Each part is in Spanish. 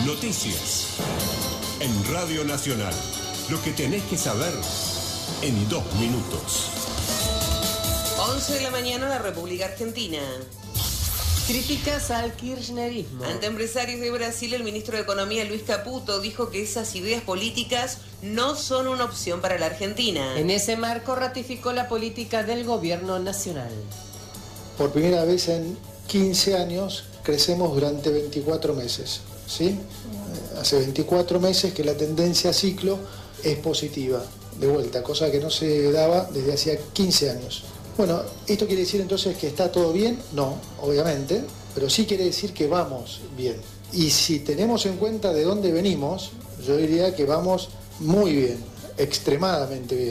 Noticias. En Radio Nacional. Lo que tenés que saber en 2 minutos. 11 de la mañana en la República Argentina. Críticas al kirchnerismo. Ante empresarios de Brasil, el ministro de Economía, Luis Caputo, dijo que esas ideas políticas no son una opción para la Argentina. En ese marco ratificó la política del gobierno nacional. Por primera vez en 15 años crecemos durante 24 meses, ¿sí? Hace 24 meses que la tendencia a ciclo es positiva, de vuelta, cosa que no se daba desde hacía 15 años. Bueno, ¿esto quiere decir entonces que está todo bien? No, obviamente, pero sí quiere decir que vamos bien. Y si tenemos en cuenta de dónde venimos, yo diría que vamos muy bien, extremadamente bien.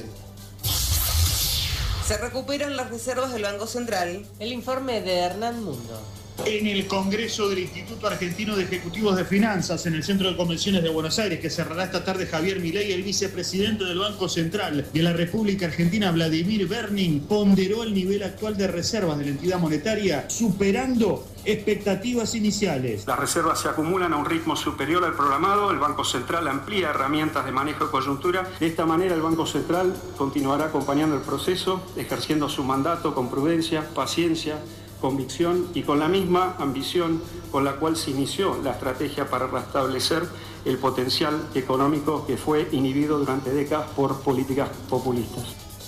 Se recuperan las reservas del Banco Central. El informe de Hernán Mundo. En el Congreso del Instituto Argentino de Ejecutivos de Finanzas, en el Centro de Convenciones de Buenos Aires, que cerrará esta tarde Javier Milei, el vicepresidente del Banco Central de la República Argentina, Vladimir Berning, ponderó el nivel actual de reservas de la entidad monetaria, superando expectativas iniciales. Las reservas se acumulan a un ritmo superior al programado, el Banco Central amplía herramientas de manejo de coyuntura. De esta manera el Banco Central continuará acompañando el proceso, ejerciendo su mandato con prudencia, paciencia, convicción y con la misma ambición con la cual se inició la estrategia para restablecer el potencial económico que fue inhibido durante décadas por políticas populistas.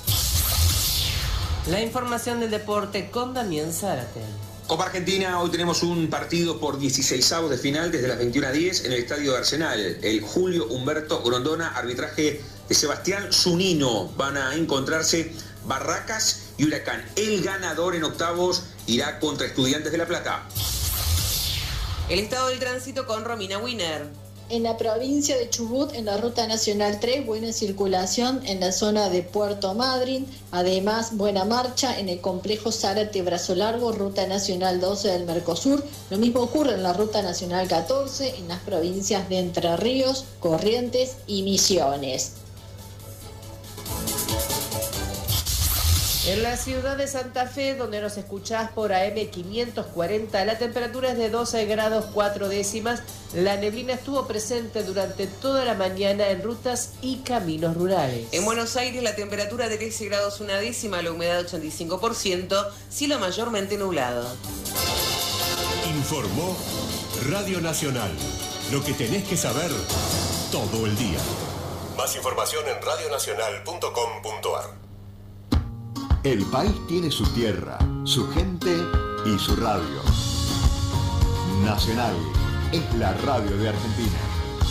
La información del deporte con Damián Zárate. Copa Argentina, hoy tenemos un partido por 16avos de final desde las 21:10 en el estadio de Arsenal. El Julio Humberto Grondona, arbitraje de Sebastián Zunino. Van a encontrarse Barracas y Huracán. El ganador en octavos irá contra Estudiantes de La Plata. El estado del tránsito con Romina Wiener. En la provincia de Chubut, en la Ruta Nacional 3, buena circulación en la zona de Puerto Madryn. Además, buena marcha en el complejo Zárate Brazo Largo, Ruta Nacional 12 del Mercosur. Lo mismo ocurre en la Ruta Nacional 14, en las provincias de Entre Ríos, Corrientes y Misiones. En la ciudad de Santa Fe, donde nos escuchás por AM 540, la temperatura es de 12 grados 4 décimas. La neblina estuvo presente durante toda la mañana en rutas y caminos rurales. En Buenos Aires la temperatura de 13 grados 1 décima, la humedad 85%, cielo mayormente nublado. Informó Radio Nacional. Lo que tenés que saber todo el día. Más información en radionacional.com.ar. El país tiene su tierra, su gente y su radio. Nacional es la radio de Argentina.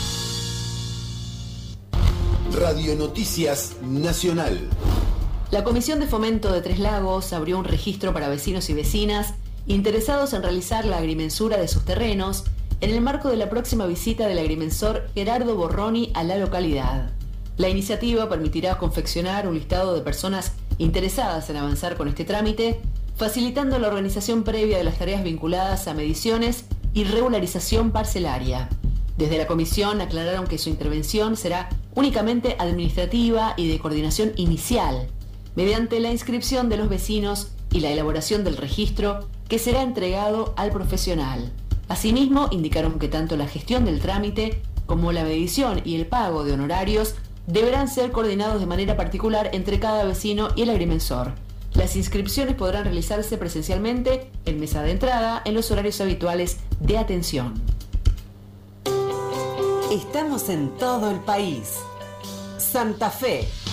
Radio Noticias Nacional. La Comisión de Fomento de Tres Lagos abrió un registro para vecinos y vecinas interesados en realizar la agrimensura de sus terrenos en el marco de la próxima visita del agrimensor Gerardo Borroni a la localidad. La iniciativa permitirá confeccionar un listado de personas interesadas en avanzar con este trámite, facilitando la organización previa de las tareas vinculadas a mediciones y regularización parcelaria. Desde la comisión aclararon que su intervención será únicamente administrativa y de coordinación inicial, mediante la inscripción de los vecinos y la elaboración del registro que será entregado al profesional. Asimismo, indicaron que tanto la gestión del trámite como la medición y el pago de honorarios deberán ser coordinados de manera particular entre cada vecino y el agrimensor. Las inscripciones podrán realizarse presencialmente en mesa de entrada en los horarios habituales de atención. Estamos en todo el país. Santa Fe.